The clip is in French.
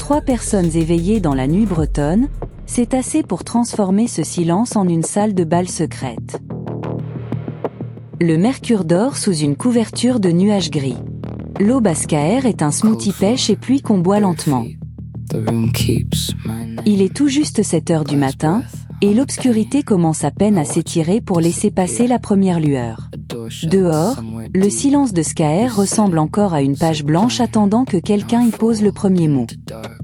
3 personnes éveillées dans la nuit bretonne, c'est assez pour transformer ce silence en une salle de bal secrète. Le mercure dort sous une couverture de nuages gris. L'eau Bascaër est un smoothie pêche et pluie qu'on boit lentement. Il est tout juste 7 heures du matin, et l'obscurité commence à peine à s'étirer pour laisser passer la première lueur. Dehors, le silence de Scaër ressemble encore à une page blanche attendant que quelqu'un y pose le premier mot.